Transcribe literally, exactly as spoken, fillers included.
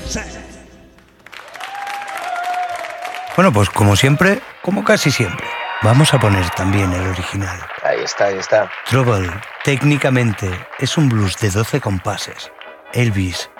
Bueno, pues como siempre, como casi siempre, vamos a poner también el original. Ahí está, ahí está. Trouble, técnicamente, es un blues de doce compases. Elvis